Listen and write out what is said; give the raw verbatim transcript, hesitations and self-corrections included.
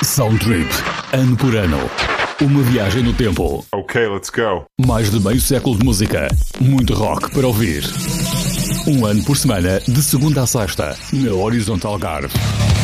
Sound Trip, ano por ano. Uma viagem no tempo. Ok, let's go. Mais de meio século de música. Muito rock para ouvir. Um ano por semana, de segunda a sexta, na Horizontal Algarve.